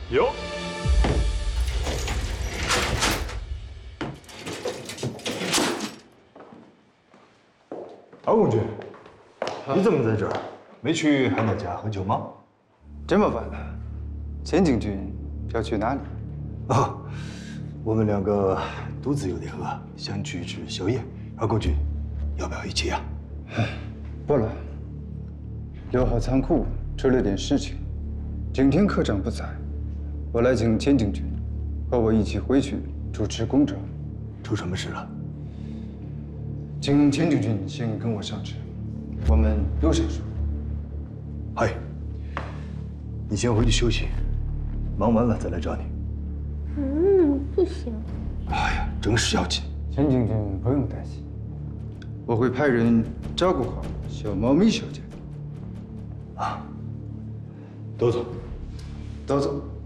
有。 二公爵，你怎么在这儿？没去海娜家喝酒吗？ 这么晚了，千景君要去哪里？ 啊，我们两个肚子有点饿，想去吃宵夜。二公爵，要不要一起呀？ 不了，6号仓库出了点事情，今天科长不在，我来请千景君和我一起回去主持公证。 出什么事了？ 请千景君先跟我上车，我们路上说。 嗨，你先回去休息，忙完了再来找你。 不行。 哎呀，正事要紧。 千景君不用担心，我会派人照顾好小猫咪小姐。 啊，都走。 都走。